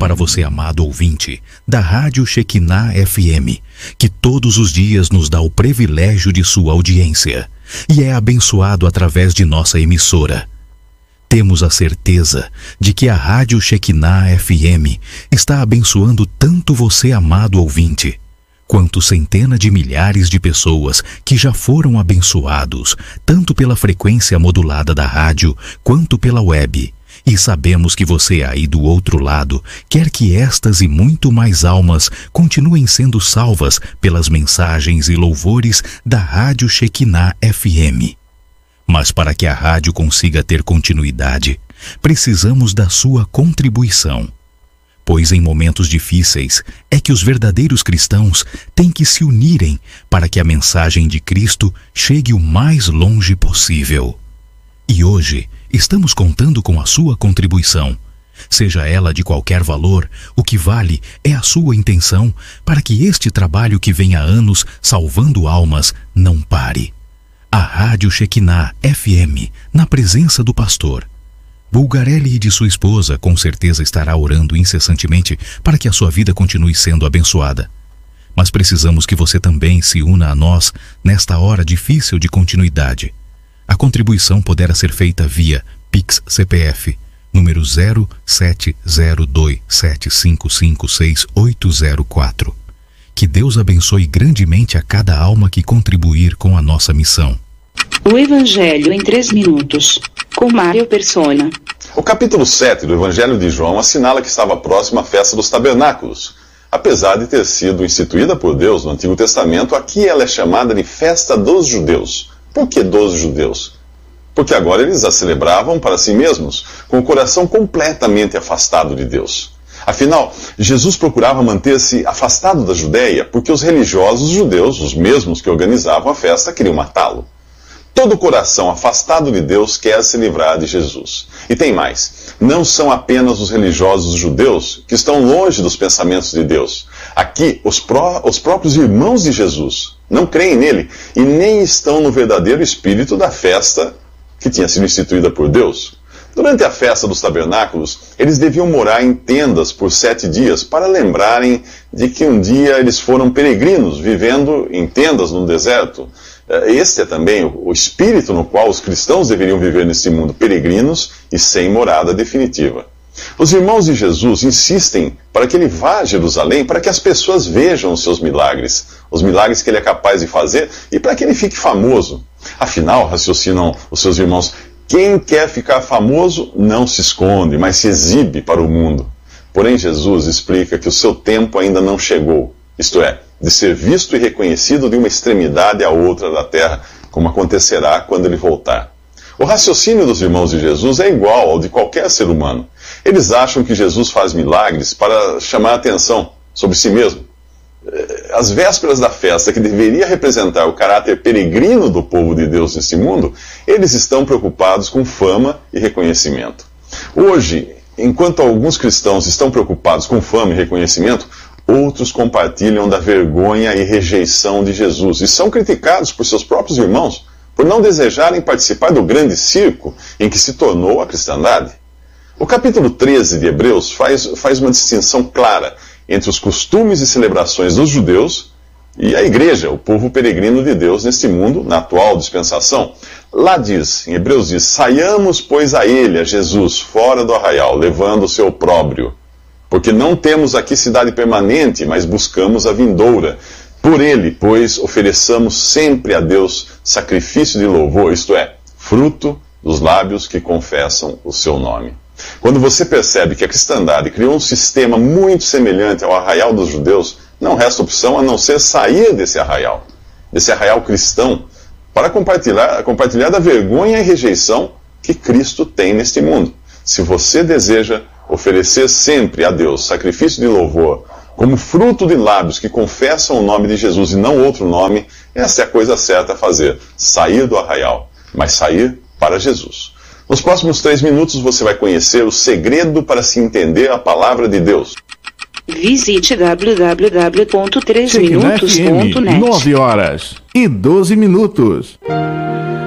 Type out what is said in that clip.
para você, amado ouvinte, da Rádio Shekinah FM, que todos os dias nos dá o privilégio de sua audiência e é abençoado através de nossa emissora. Temos a certeza de que a Rádio Shekinah FM está abençoando tanto você, amado ouvinte, quanto centenas de milhares de pessoas que já foram abençoados, tanto pela frequência modulada da rádio, quanto pela web. E sabemos que você aí do outro lado quer que estas e muito mais almas continuem sendo salvas pelas mensagens e louvores da Rádio Shekinah FM. Mas para que a rádio consiga ter continuidade, precisamos da sua contribuição. Pois em momentos difíceis é que os verdadeiros cristãos têm que se unirem para que a mensagem de Cristo chegue o mais longe possível. E hoje estamos contando com a sua contribuição. Seja ela de qualquer valor, o que vale é a sua intenção para que este trabalho que vem há anos salvando almas não pare. A Rádio Shekinah FM, na presença do pastor Bulgarelli e de sua esposa, com certeza estará orando incessantemente para que a sua vida continue sendo abençoada. Mas precisamos que você também se una a nós nesta hora difícil de continuidade. A contribuição poderá ser feita via Pix CPF, número 070275568804. Que Deus abençoe grandemente a cada alma que contribuir com a nossa missão. O Evangelho em 3 minutos, com Mário Persona. O capítulo 7 do Evangelho de João assinala que estava próxima a festa dos tabernáculos. Apesar de ter sido instituída por Deus no Antigo Testamento, aqui ela é chamada de festa dos judeus. Por que dos judeus? Porque agora eles a celebravam para si mesmos, com o coração completamente afastado de Deus. Afinal, Jesus procurava manter-se afastado da Judéia, porque os religiosos judeus, os mesmos que organizavam a festa, queriam matá-lo. Todo coração afastado de Deus quer se livrar de Jesus. E tem mais. Não são apenas os religiosos judeus que estão longe dos pensamentos de Deus. Aqui, os próprios irmãos de Jesus não creem nele e nem estão no verdadeiro espírito da festa que tinha sido instituída por Deus. Durante a festa dos tabernáculos, eles deviam morar em tendas por 7 dias para lembrarem de que um dia eles foram peregrinos, vivendo em tendas no deserto. Este é também o espírito no qual os cristãos deveriam viver neste mundo, peregrinos e sem morada definitiva. Os irmãos de Jesus insistem para que ele vá a Jerusalém, para que as pessoas vejam os seus milagres, os milagres que ele é capaz de fazer e para que ele fique famoso. Afinal, raciocinam os seus irmãos, quem quer ficar famoso não se esconde, mas se exibe para o mundo. Porém, Jesus explica que o seu tempo ainda não chegou, isto é, de ser visto e reconhecido de uma extremidade à outra da terra, como acontecerá quando ele voltar. O raciocínio dos irmãos de Jesus é igual ao de qualquer ser humano. Eles acham que Jesus faz milagres para chamar a atenção sobre si mesmo. As vésperas da festa, que deveria representar o caráter peregrino do povo de Deus neste mundo, eles estão preocupados com fama e reconhecimento. Hoje, enquanto alguns cristãos estão preocupados com fama e reconhecimento, outros compartilham da vergonha e rejeição de Jesus e são criticados por seus próprios irmãos por não desejarem participar do grande circo em que se tornou a cristandade. O capítulo 13 de Hebreus faz uma distinção clara entre os costumes e celebrações dos judeus e a igreja, o povo peregrino de Deus neste mundo, na atual dispensação. Lá diz, em Hebreus diz, saiamos, pois, a ele, a Jesus, fora do arraial, levando o seu opróbrio. Porque não temos aqui cidade permanente, mas buscamos a vindoura. Por ele, pois, ofereçamos sempre a Deus sacrifício de louvor, isto é, fruto dos lábios que confessam o seu nome. Quando você percebe que a cristandade criou um sistema muito semelhante ao arraial dos judeus, não resta opção a não ser sair desse arraial cristão, para compartilhar da vergonha e rejeição que Cristo tem neste mundo. Se você deseja oferecer sempre a Deus sacrifício de louvor, como fruto de lábios que confessam o nome de Jesus e não outro nome, essa é a coisa certa a fazer, sair do arraial, mas sair para Jesus. Nos próximos 3 minutos você vai conhecer o segredo para se entender a palavra de Deus. Visite www.3minutos.net. 9 horas e 12 minutos.